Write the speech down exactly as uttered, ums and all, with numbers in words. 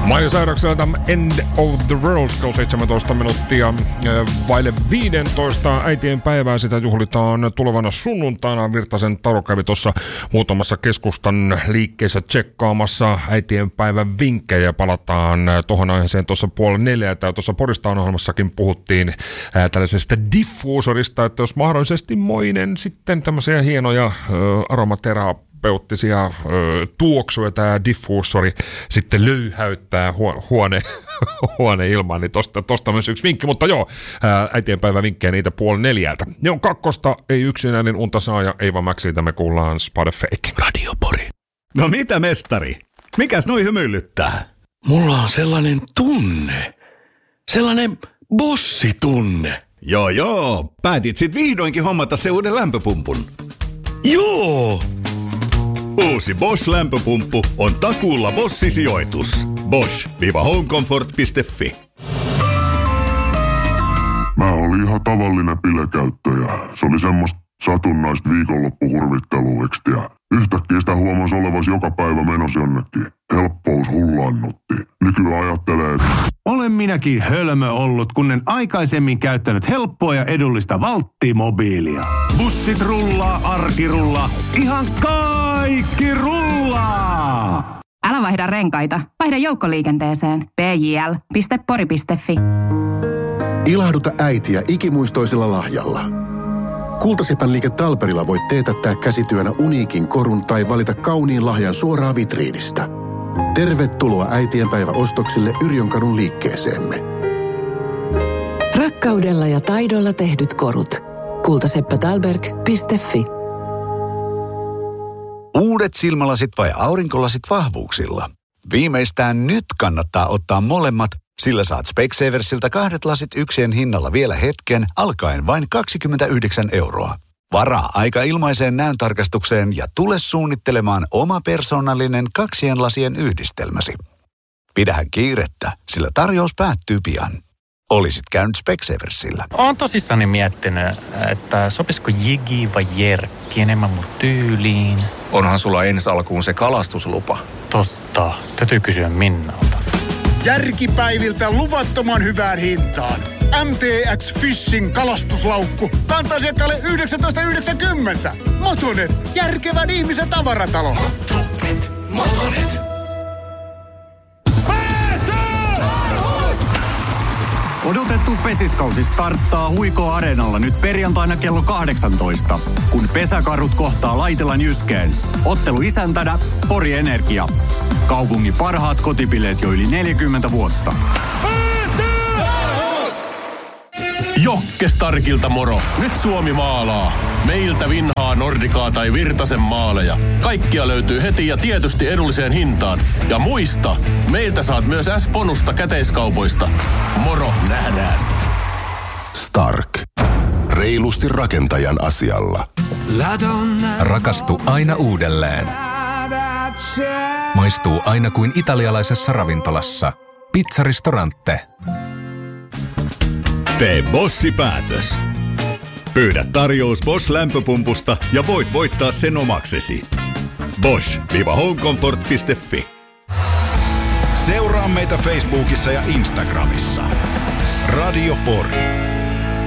Miley Cyruselta End of the World, kello seitsemäntoista minuuttia vaille viisitoista. Äitien päivää sitä juhlitaan tulevana sunnuntaina. Virtasen Taro kävi tuossa muutamassa keskustan liikkeessä tsekkaamassa äitien päivän vinkkejä. Palataan tuohon aiheeseen tuossa puoli neljältä. Tuossa Poristaan ohjelmassakin puhuttiin ää, tällaisesta diffuusorista, että jos mahdollisesti moinen sitten tämmöisiä hienoja ää, aromaterapeuttisia ö, tuoksuja tämä diffuusori sitten löyhäyttää huone, huone, huoneilmaan, niin tosta, tosta myös yksi vinkki, mutta joo, ää, äitienpäivän vinkkejä niitä puoli neljältä. Ne on kakkosta, ei yksinäinen unta saa ja Eiva Maxilta me kuullaan Spade Fake. Radio Pori. No mitä mestari? Mikäs noi hymyilyttää? Mulla on sellainen tunne, sellainen bossitunne. Joo joo, päätit sit vihdoinkin hommata se uuden lämpöpumpun. Joo! Uusi Bosch-lämpöpumppu on takuulla Bosch-sijoitus. bosch homecomfort piste fi. Mä olin ihan tavallinen bilekäyttäjä. Se oli semmoista satunnaista viikonloppuhurvitteluekstiä. Yhtäkkiä sitä huomasi olevas joka päivä menos jonnekin. Helppous hullannutti. Nykyään ajattelee, että olen minäkin hölmö ollut, kun en aikaisemmin käyttänyt helppoa ja edullista Valtti-mobiilia. Bussit rullaa, arki rullaa, ihan kaikki rullaa! Älä vaihda renkaita, vaihda joukkoliikenteeseen. p j l piste pori piste fi. Ilahduta äitiä ikimuistoisella lahjalla. Kultasepän liike Talperilla voit teetättää käsityönä uniikin korun tai valita kauniin lahjan suoraan vitriinistä. Tervetuloa äitienpäiväostoksille Yrjönkadun liikkeeseemme. Rakkaudella ja taidolla tehdyt korut. kultaseppä talberg piste fi. Uudet silmälasit vai aurinkolasit vahvuuksilla? Viimeistään nyt kannattaa ottaa molemmat, sillä saat Specsaversilta kahdet lasit yksien hinnalla vielä hetken, alkaen vain kaksikymmentäyhdeksän euroa. Varaa aika ilmaiseen näöntarkastukseen ja tule suunnittelemaan oma persoonallinen kaksien lasien yhdistelmäsi. Pidähän kiirettä, sillä tarjous päättyy pian. Olisit käynyt Specsaversilla. Oon tosissani miettinyt, että sopisiko jigi vai jerkki enemmän mun tyyliin. Onhan sulla ensi alkuun se kalastuslupa. Totta, täytyy kysyä Minnalta. Järkipäiviltä luvattoman hyvään hintaan. M T X Fishing kalastuslaukku. Kanta-asiakkaalle yhdeksäntoista yhdeksänkymmentä. Motonet, järkevän ihmisen tavaratalo. Motonet, Motonet. Odotettu pesiskausi starttaa Huiko Areenalla nyt perjantaina kello kahdeksantoista, kun pesäkarhut kohtaa Laitelan Jyskeen. Ottelu isäntänä Pori Energia. Kaupungin parhaat kotibileet jo yli neljäkymmentä vuotta. Jokke Starkilta moro. Nyt Suomi maalaa. Meiltä vinhaa Nordikaa tai Virtasen maaleja. Kaikkia löytyy heti ja tietysti edulliseen hintaan. Ja muista, meiltä saat myös S-bonusta käteiskaupoista. Moro, nähdään. Stark. Reilusti rakentajan asialla. Rakastu aina uudelleen. Maistuu aina kuin italialaisessa ravintolassa. Pizzaristorante. Tee Bossi-päätös. Pyydä tarjous Bosch-lämpöpumpusta ja voit voittaa sen omaksesi. bosch homecomfort piste fi. Seuraa meitä Facebookissa ja Instagramissa. Radio Pori.